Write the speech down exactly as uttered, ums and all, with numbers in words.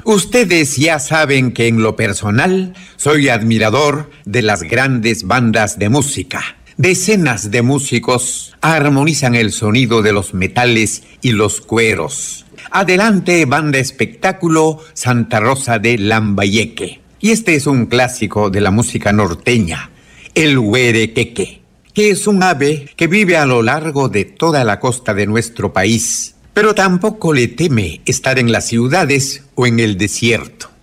Ustedes ya saben que en lo personal soy admirador de las grandes bandas de música. Decenas de músicos armonizan el sonido de los metales y los cueros. Adelante, banda espectáculo Santa Rosa de Lambayeque. Y este es un clásico de la música norteña, el huerequeque, que es un ave que vive a lo largo de toda la costa de nuestro país, pero tampoco le teme estar en las ciudades o en el desierto.